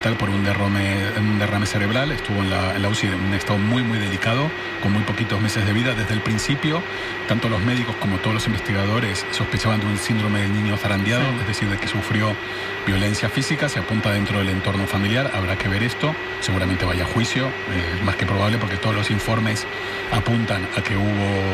por un derrame cerebral, estuvo en la UCI en un estado muy delicado, con muy poquitos meses de vida. Desde el principio, tanto los médicos como todos los investigadores sospechaban de un síndrome del niño zarandeado, es decir, de que sufrió violencia física. Se apunta dentro del entorno familiar, habrá que ver esto, seguramente vaya a juicio, más que probable, porque todos los informes apuntan a que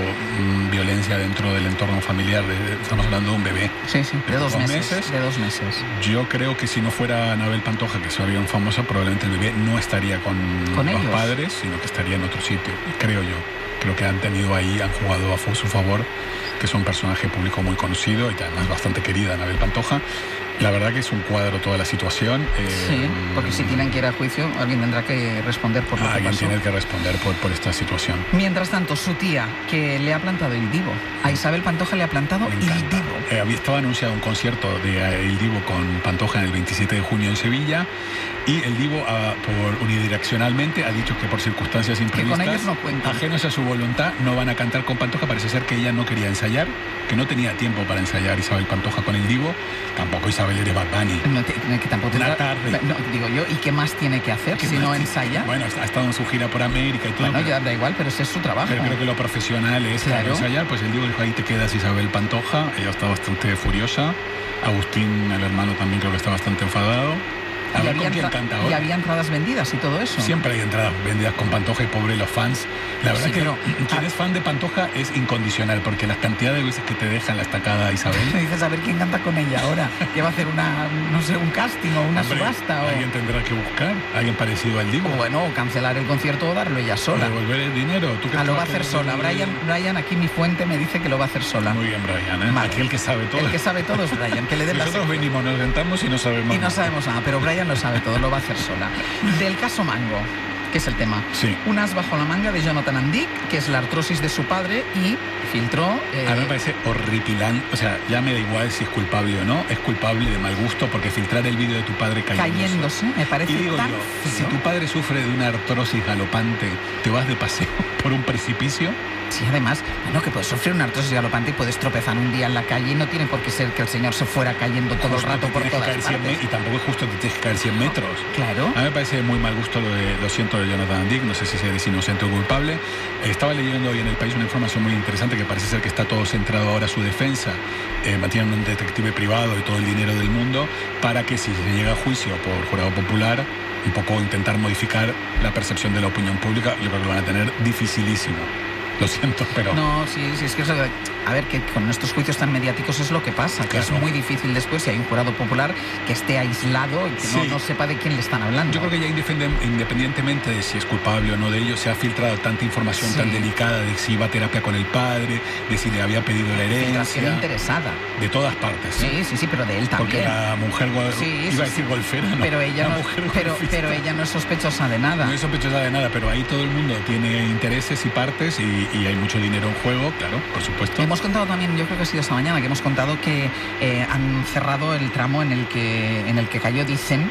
hubo violencia dentro del entorno familiar. Estamos hablando de un bebé. Sí, de 2 meses. De 2 meses. Yo creo que si no fuera Anabel Pantoja, que se había un famoso, probablemente el bebé no estaría con los ellos, padres, sino que estaría en otro sitio, creo yo. Creo que han jugado a su favor, que es un personaje público muy conocido y además bastante querida, Anabel Pantoja. La verdad que es un cuadro toda la situación. Sí, porque si tienen que ir a juicio, alguien tendrá que responder por lo que pasó. Alguien tiene que responder por esta situación. Mientras tanto, su tía, que le ha plantado Il Divo. A Isabel Pantoja le ha plantado Il Divo. Estaba anunciado un concierto de Il Divo con Pantoja en el 27 de junio en Sevilla, y El Divo, unidireccionalmente, ha dicho que por circunstancias imprevistas, que con ellos no cuentan, ajenos a su voluntad, no van a cantar con Pantoja. Parece ser que ella no quería ensayar, que no tenía tiempo para ensayar Isabel Pantoja con El Divo. Tampoco Isabel eres Bad Bunny. Que tampoco una tarde. No, digo yo, ¿y qué más tiene que hacer si no ensaya? Bueno, ha estado en su gira por América y todo. Bueno, ya da igual, pero ese es su trabajo. Pero creo que lo profesional es ensayar. Pues El Divo dijo, ahí te quedas, Isabel Pantoja. Ella está bastante furiosa. Agustín, el hermano, también creo que está bastante enfadado. A ver con quién canta ahora. Y había entradas vendidas y todo eso. Siempre hay entradas vendidas con Pantoja, y pobre los fans. La verdad que quien es fan de Pantoja es incondicional, porque las cantidades de veces que te dejan la estacada Isabel. Me dices, a ver quién canta con ella ahora. Que va a hacer un casting o una subasta. Alguien tendrá que buscar, alguien parecido al Divo. Bueno, o cancelar el concierto o darlo ella sola. O devolver el dinero. ¿Tú lo va a hacer sola. Brian, aquí mi fuente me dice que lo va a hacer sola. Muy bien, Brian. Vale. Aquí el que sabe todo. El que sabe todo es Brian. Que le den Nosotros venimos, nos sentamos y no sabemos nada. Y no sabemos nada, pero Brian lo sabe todo, lo va a hacer sola. Del caso Mango, que es el tema. Sí. Un as bajo la manga de Jonathan Andic, que es la artrosis de su padre, y filtró... A mí me parece horripilante. O sea, ya me da igual si es culpable o no. Es culpable de mal gusto, porque filtrar el vídeo de tu padre cayéndose me parece y digo tan yo, feo. Si tu padre sufre de una artrosis galopante, ¿te vas de paseo por un precipicio? Sí, además, bueno, que puedes sufrir una artrosis galopante y puedes tropezar un día en la calle, y no tiene por qué ser que el señor se fuera cayendo todo el rato por todas partes. Y tampoco es justo que tienes que caer 100 metros. Claro. A mí me parece muy mal gusto lo siento, de Jonathan Andic. No sé si es inocente o culpable. Estaba leyendo hoy en El País una información muy interesante, que parece ser que está todo centrado ahora a su defensa. Mantienen un detective privado y todo el dinero del mundo para que, si se llega a juicio por jurado popular, un poco intentar modificar la percepción de la opinión pública. Yo creo que lo van a tener dificilísimo. Lo siento, pero... No, sí, es que... A ver, que con estos juicios tan mediáticos es lo que pasa, que es muy difícil después, si hay un jurado popular, que esté aislado y que no sepa de quién le están hablando. Yo creo que ya independientemente de si es culpable o no de ello, se ha filtrado tanta información tan delicada de si iba a terapia con el padre, de si le había pedido la herencia. Filtración interesada. De todas partes. Sí, pero de él también. Porque la mujer, iba a decir golfera, ¿no? Pero ella pero ella no es sospechosa de nada. No es sospechosa de nada, pero ahí todo el mundo tiene intereses y partes, y hay mucho dinero en juego, claro, por supuesto. Hemos contado también, yo creo que ha sido esta mañana, que hemos contado que han cerrado el tramo en el que cayó, dicen,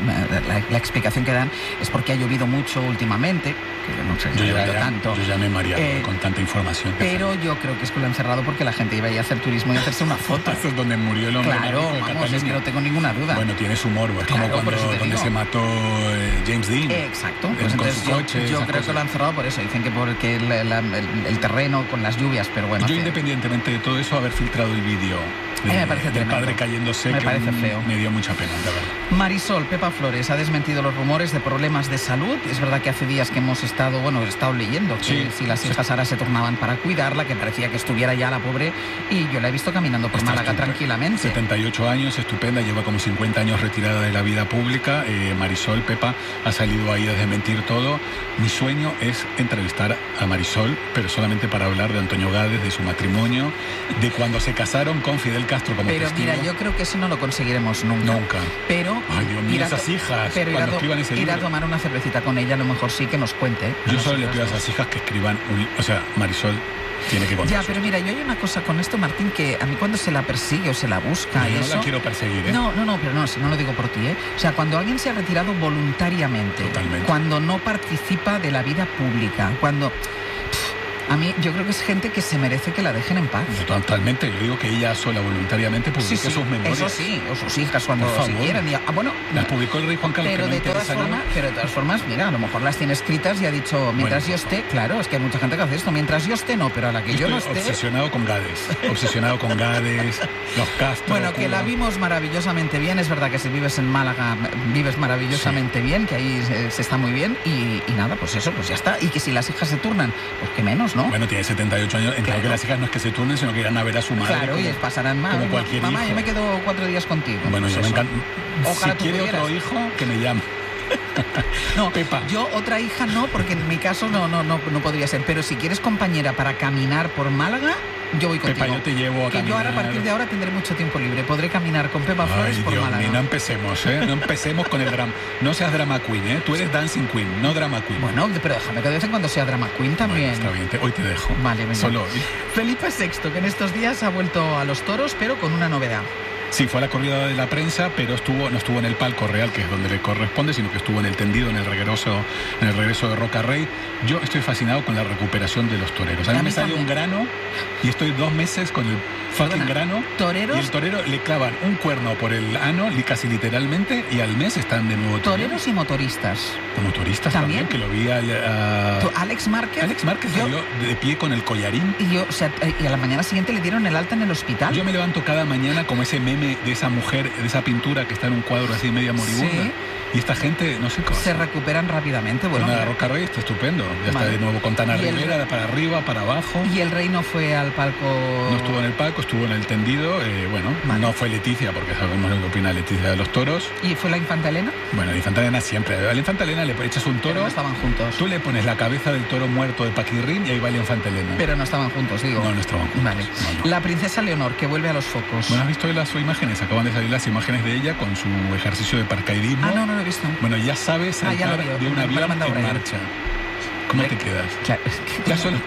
la explicación que dan es porque ha llovido mucho últimamente, que yo no sé si ha llovido tanto. Yo ya me he mareado con tanta información. Pero yo creo que es que lo han cerrado porque la gente iba a ir a hacer turismo y a hacerse una foto. Eso es donde murió el hombre. Claro, vamos, es que no tengo ninguna duda. Bueno, tiene su morbo, es como donde se mató James Dean. Exacto, pues entonces yo creo que lo han cerrado por eso. Dicen que porque el terreno con las lluvias, pero bueno. Yo, independientemente de todo eso, haber filtrado el vídeo del padre cayéndose, me parece feo. Me dio mucha pena, la verdad. Marisol Pepa Flores ha desmentido los rumores de problemas de salud. Es verdad que hace días que he estado leyendo que si las hijas ahora se tornaban para cuidarla, que parecía que estuviera ya la pobre, y yo la he visto caminando por Málaga tranquilamente. 78 años, estupenda, lleva como 50 años retirada de la vida pública. Marisol Pepa ha salido ahí a desmentir todo. Mi sueño es entrevistar a Marisol, pero solamente para hablar de Antonio Gades, de su matrimonio, de cuando se casaron con Fidel Castro como testigo. Pero mira, yo creo que eso no lo conseguiremos nunca. Pero ay, Dios mío, esas hijas, pero cuando escriban ese libro, ir a tomar una cervecita con ella, a lo mejor sí que nos cuente. Yo solo le pido a esas hijas que escriban Marisol tiene que contar. Ya, pero mira, yo hay una cosa con esto, Martín, que a mí cuando se la persigue o se la busca... Yo no la quiero perseguir, ¿eh? No, pero no, si no lo digo por ti, ¿eh? O sea, cuando alguien se ha retirado voluntariamente, totalmente, cuando no participa de la vida pública, cuando... A mí, yo creo que es gente que se merece que la dejen en paz. Totalmente. Yo digo que ella sola, voluntariamente, publique sus memorias. Eso sí, o sus hijas cuando si quieran. Bueno, las publicó el rey Juan Carlos. Pero de todas formas, mira, a lo mejor las tiene escritas y ha dicho, mientras yo esté, claro, es que hay mucha gente que hace esto, mientras yo esté no, pero a la que yo no esté... obsesionado con Gades, los Castro... Bueno, que la vimos maravillosamente bien, es verdad que si vives en Málaga, vives maravillosamente bien, que ahí se está muy bien, y nada, pues eso, pues ya está. Y que si las hijas se turnan, pues que menos, ¿no? Bueno, tiene 78 años, entiendo que las hijas no es que se turnen, sino que irán a ver a su madre. Claro, y pasarán mal. Como cualquier mamá, hijo. Yo me quedo 4 días contigo. Bueno, pues yo me encanta. Ojalá si quiere otro hijo, que me llame. No, Pepa. Yo otra hija no, porque en mi caso no podría ser. Pero si quieres compañera para caminar por Málaga, yo voy contigo. Pepa, yo te llevo a que caminar. Yo ahora, a partir de ahora, tendré mucho tiempo libre. Podré caminar con Pepa Flores por Dios Málaga. mío, no empecemos, ¿eh? No empecemos con el drama. No seas drama queen, ¿eh? Tú eres dancing queen, no drama queen. Bueno, pero déjame que de vez en cuando sea drama queen también. Bueno, está bien, hoy te dejo. Vale, venga. Solo hoy. Felipe VI, que en estos días ha vuelto a los toros, pero con una novedad. Sí, fue a la corrida de la prensa, pero no estuvo en el palco real, que es donde le corresponde, sino que estuvo en el tendido, en el regreso de Roca Rey. Yo estoy fascinado con la recuperación de los toreros. A mí me salió un grano y estoy 2 meses con el fucking grano. ¿Toreros? Y el torero le clavan un cuerno por el ano, casi literalmente, y al mes están de nuevo toreros y motoristas. Motoristas también, que lo vi Alex Márquez. Alex Márquez salió de pie con el collarín. Y a la mañana siguiente le dieron el alta en el hospital. Yo me levanto cada mañana como ese meme de esa mujer, de esa pintura que está en un cuadro así media moribunda. Sí. Y esta gente, no sé cómo. Se recuperan rápidamente. Bueno, la Roca Rey está estupendo. Ya está de nuevo con Tana Rivera, para arriba, para abajo. ¿Y el rey no fue al palco? No estuvo en el palco, estuvo en el tendido. No fue Leticia, porque sabemos lo que opina Leticia de los toros. ¿Y fue la Infanta Elena? Bueno, la Infanta Elena siempre. A la Infanta Elena le echas un toro. Pero no estaban juntos. Tú le pones la cabeza del toro muerto de Paquirrín y ahí va la Infanta Elena. Pero no estaban juntos, digo. No estaban juntos. Vale. No. La princesa Leonor, que vuelve a los focos. Bueno, ¿has visto las imágenes? Acaban de salir las imágenes de ella con su ejercicio de paracaidismo. No lo he visto. Bueno, ya sabes saltar de un avión en marcha. ¿Cómo te quedas? Claro, ya solo...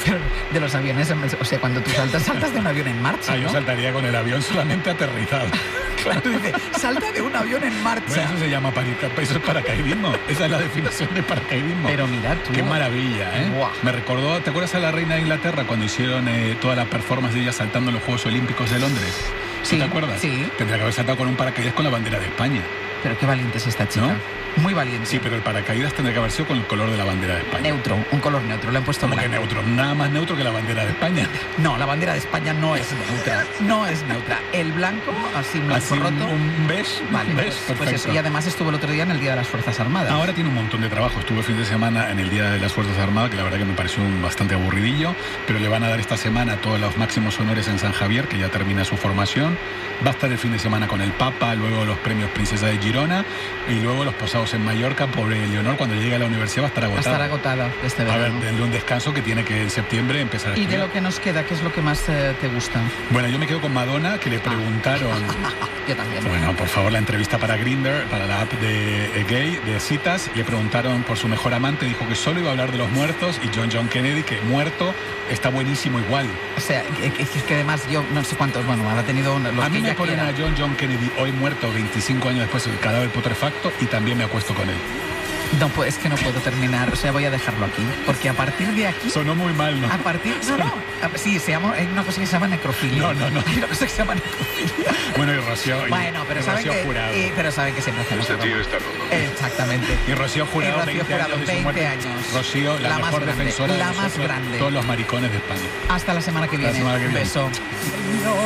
De los aviones, o sea, cuando tú saltas de un avión en marcha, ¿no? Yo saltaría con el avión solamente aterrizado. Claro, tú dices, salta de un avión en marcha. Bueno, eso se llama eso es paracaidismo. Esa es la definición de paracaidismo. Pero mira tú. Qué maravilla, ¿eh? Buah. Me recordó, ¿te acuerdas a la reina de Inglaterra cuando hicieron toda la performance de ella saltando en los Juegos Olímpicos de Londres? Sí, ¿te acuerdas? Sí. Tendría que haber saltado con un paracaídas con la bandera de España. Pero qué valiente es esta chica. ¿No? Muy valiente. Sí, pero el paracaídas tendría que haber sido con el color de la bandera de España. Neutro, un color neutro. Le han puesto ¿Cómo blanco. que neutro? Nada más neutro que la bandera de España. No, la bandera de España no es neutra. No es neutra. El blanco, así un blanco roto. Un beige. Vale, pues eso. Y además estuvo el otro día en el Día de las Fuerzas Armadas. Ahora tiene un montón de trabajo. Estuvo el fin de semana en el Día de las Fuerzas Armadas, que la verdad que me pareció bastante aburridillo, pero le van a dar esta semana todos los máximos honores en San Javier, que ya termina su formación. Va a estar el fin de semana con el Papa, luego los premios Princesa de Girona y luego los posados en Mallorca. Pobre Leonor, cuando llegue a la universidad va a estar agotada. Va a estar agotada este verano. A ver, denle un descanso que tiene que en septiembre empezar a estudiar. ¿Y de lo que nos queda, qué es lo que más te gusta? Bueno, yo me quedo con Madonna, que le preguntaron... Yo también. Bueno, por favor, la entrevista para Grindr, para la app de gay, de citas, le preguntaron por su mejor amante, dijo que solo iba a hablar de los muertos, y John Kennedy, que muerto, está buenísimo igual. O sea, es que además yo no sé cuántos, bueno, habrá tenido los a mí que me ponen a John Kennedy hoy muerto, 25 años después, el cadáver putrefacto, y también me acuesto con él. No, pues es que no puedo terminar, o sea, voy a dejarlo aquí, porque a partir de aquí... Sonó muy mal, ¿no? A partir... No. Sí, hay una cosa que se llama necrofilia. No. Hay una cosa que se llama necrofilia. Bueno, y Rocío... Bueno, pero saben que... pero saben que siempre hacemos... Este tío está roto. Exactamente. Y Rocío Jurado, 20 años. Rocío, la mejor grande, defensora la de más grande. todos los maricones de España. Hasta la semana que viene. Hasta la semana que viene. Un beso.